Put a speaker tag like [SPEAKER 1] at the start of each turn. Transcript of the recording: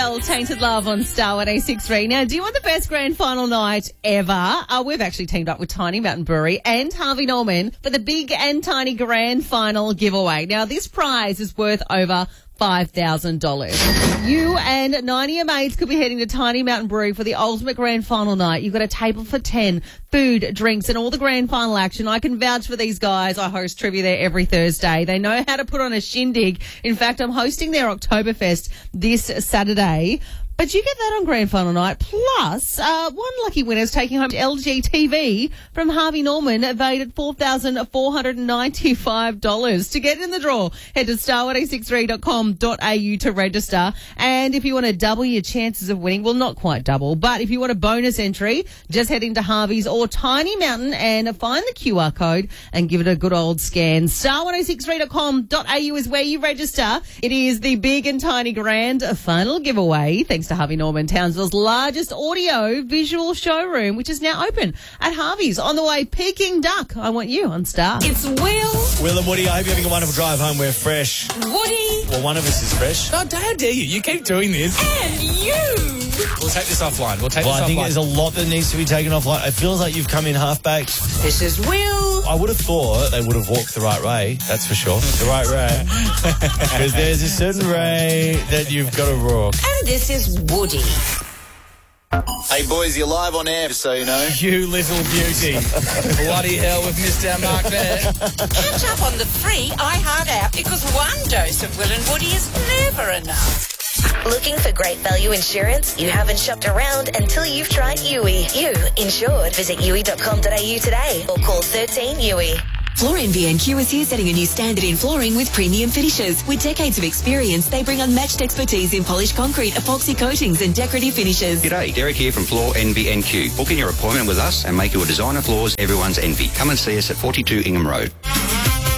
[SPEAKER 1] Adele, Tainted Love on Star 106.3. Now, do you want the best grand final night ever? We've actually teamed up with Tiny Mountain Brewery and Harvey Norman for the big and tiny grand final giveaway. Now, this prize is worth over $5,000. You and 90 of your mates could be heading to Tiny Mountain Brewery for the ultimate grand final night. You've got a table for 10, food, drinks, and all the grand final action. I can vouch for these guys. I host trivia there every Thursday. They know how to put on a shindig. In fact, I'm hosting their Oktoberfest this Saturday. But you get that on grand final night. Plus, one lucky winner is taking home LG TV from Harvey Norman, valued at $4,495. To get in the draw, head to star106.3.com.au to register. And if you want to double your chances of winning, well, not quite double, but if you want a bonus entry, just head into Harvey's or Tiny Mountain and find the QR code and give it a good old scan. Star106.3.com.au is where you register. It is the big and tiny grand final giveaway, thanks to Harvey Norman, Townsville's largest audio visual showroom, which is now open at Harvey's. On the way, Peking Duck. I want you on Star.
[SPEAKER 2] It's Will
[SPEAKER 3] And Woody, I hope you're having a wonderful drive home. We're fresh.
[SPEAKER 2] Woody,
[SPEAKER 3] Well, one of us is fresh.
[SPEAKER 4] Oh, how dare you? You keep doing this.
[SPEAKER 2] and you.
[SPEAKER 4] We'll take this offline.
[SPEAKER 3] Well, I think there's a lot that needs to be taken offline. It feels like you've come in half-baked.
[SPEAKER 2] This is Will.
[SPEAKER 3] I would have thought they would have walked the right way, that's for sure. The right way. Because there's a certain way that you've got to walk.
[SPEAKER 2] And this is Woody.
[SPEAKER 5] Hey boys, you're live on air, just so you know.
[SPEAKER 4] You little beauty. Bloody hell, we've missed our mark there.
[SPEAKER 2] Catch up on the free iHeart app because one dose of Will and Woody is never enough.
[SPEAKER 6] Looking for great value insurance? You haven't shopped around until you've tried Yui. You insured. Visit yui.com.au today or call 13 Yui.
[SPEAKER 7] Flooring B&Q is here setting a new standard in flooring with premium finishes. With decades of experience, they bring unmatched expertise in polished concrete, epoxy coatings and decorative finishes.
[SPEAKER 8] G'day, Derek here from Floor NBNQ. Book in your appointment with us and make your designer floors everyone's envy. Come and see us at 42 Ingham Road.